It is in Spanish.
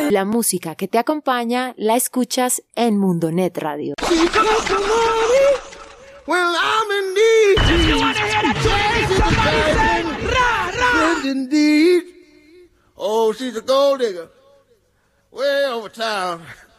La música que te acompaña la escuchas en Mundonet Radio. Well, I'm in need. If you want to hear that train, somebody say, rah, rah. Indeed. Oh, she's a gold digger. Way over town.